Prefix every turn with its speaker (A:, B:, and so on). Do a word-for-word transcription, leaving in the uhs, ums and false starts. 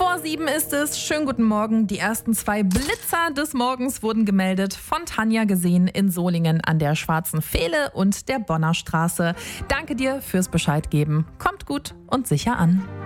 A: Vor sieben ist es. Schönen guten Morgen. Die ersten zwei Blitzer des Morgens wurden gemeldet. Von Tanja gesehen in Solingen an der Schwarzen Pfähle und der Bonner Straße. Danke dir fürs Bescheid geben. Kommt gut und sicher an.